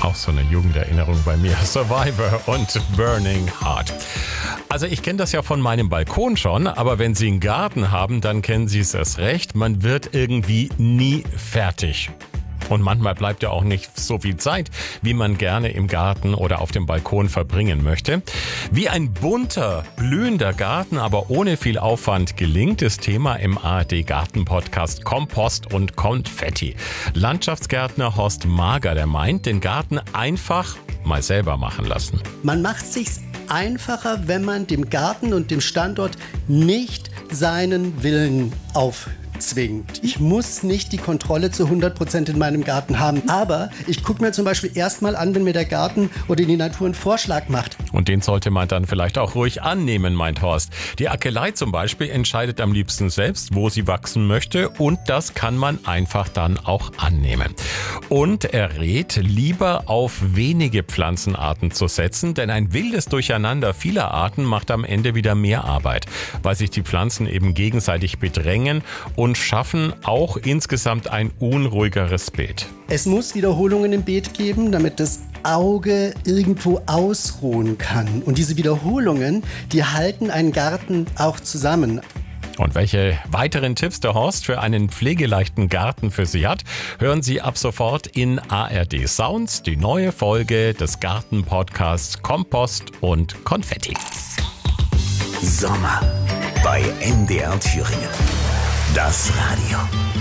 Auch so eine Jugenderinnerung bei mir. Survivor und Burning Heart. Also ich kenne das ja von meinem Balkon schon, aber wenn Sie einen Garten haben, dann kennen Sie es erst recht. Man wird irgendwie nie fertig. Und manchmal bleibt ja auch nicht so viel Zeit, wie man gerne im Garten oder auf dem Balkon verbringen möchte. Wie ein bunter, blühender Garten, aber ohne viel Aufwand gelingt, ist Thema im ARD-Garten-Podcast Kompost und Konfetti. Landschaftsgärtner Horst Mager, der meint, den Garten einfach mal selber machen lassen. Man macht sich's einfacher, wenn man dem Garten und dem Standort nicht seinen Willen aufzwingt. Ich muss nicht die Kontrolle zu 100% in meinem Garten haben, aber ich gucke mir zum Beispiel erstmal an, wenn mir der Garten oder die Natur einen Vorschlag macht. Und den sollte man dann vielleicht auch ruhig annehmen, meint Horst. Die Akelei zum Beispiel entscheidet am liebsten selbst, wo sie wachsen möchte, und das kann man einfach dann auch annehmen. Und er rät, lieber auf wenige Pflanzenarten zu setzen, denn ein wildes Durcheinander vieler Arten macht am Ende wieder mehr Arbeit, weil sich die Pflanzen eben gegenseitig bedrängen und schaffen auch insgesamt ein unruhigeres Beet. Es muss Wiederholungen im Beet geben, damit das Auge irgendwo ausruhen kann. Und diese Wiederholungen, die halten einen Garten auch zusammen. Und welche weiteren Tipps der Horst für einen pflegeleichten Garten für Sie hat, hören Sie ab sofort in ARD Sounds, die neue Folge des Garten-Podcasts Kompost und Konfetti. Sommer bei NDR Thüringen. Das Radio.